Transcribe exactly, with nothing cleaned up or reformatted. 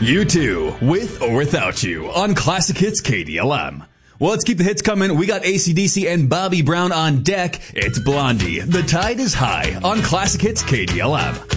You too, with or without you, on Classic Hits K D L M. Well, let's keep the hits coming. We got A C D C and Bobby Brown on deck. It's Blondie. The Tide is High on Classic Hits K D L M.